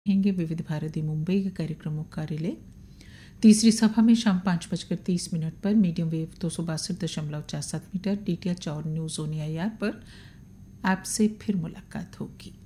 रहेंगे विविध भारती मुंबई के कार्यक्रमों का रिले। तीसरी सभा में शाम 5:30 पर मीडियम वेव 262.47 मीटर DTH और न्यूज़ ऑन एआईआर पर आपसे फिर मुलाकात होगी।